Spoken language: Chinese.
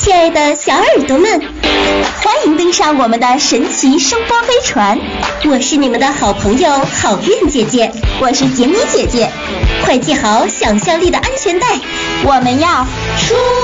亲爱的小耳朵们，欢迎登上我们的神奇声波飞船，我是你们的好朋友好运姐姐，我是杰米姐姐，快系好想象力的安全带，我们要出